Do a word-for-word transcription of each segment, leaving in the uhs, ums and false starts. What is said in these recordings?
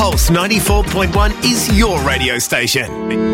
Pulse ninety-four point one is your radio station.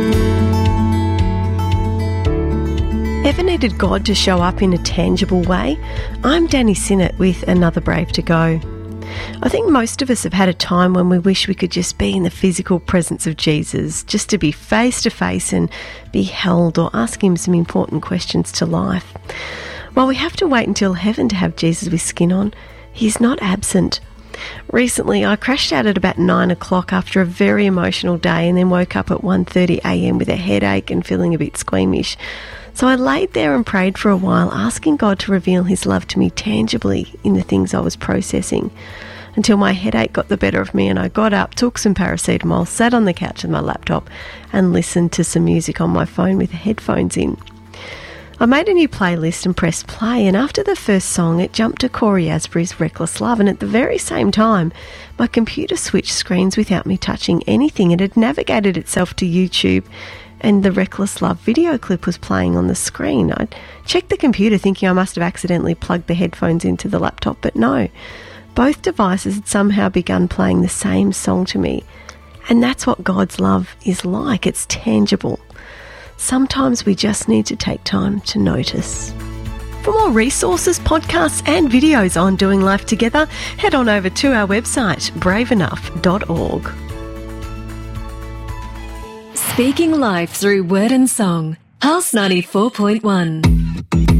Ever needed God to show up in a tangible way? I'm Danny Sinnott with Another Brave to Go. I think most of us have had a time when we wish we could just be in the physical presence of Jesus, just to be face to face and be held or ask him some important questions to life. While we have to wait until heaven to have Jesus with skin on, he's not absent. Recently, I crashed out at about nine o'clock after a very emotional day and then woke up at one thirty a m with a headache and feeling a bit squeamish. So I laid there and prayed for a while, asking God to reveal his love to me tangibly in the things I was processing, until my headache got the better of me and I got up, took some paracetamol, sat on the couch with my laptop and listened to some music on my phone with headphones in. I made a new playlist and pressed play, and after the first song it jumped to Corey Asbury's Reckless Love, and at the very same time my computer switched screens without me touching anything. It had navigated itself to YouTube and the Reckless Love video clip was playing on the screen. I checked the computer thinking I must have accidentally plugged the headphones into the laptop, but no. Both devices had somehow begun playing the same song to me. And that's what God's love is like. It's tangible. Sometimes we just need to take time to notice. For more resources, podcasts and videos on doing life together, head on over to our website, brave enough dot org. Speaking life through word and song. Pulse ninety-four point one.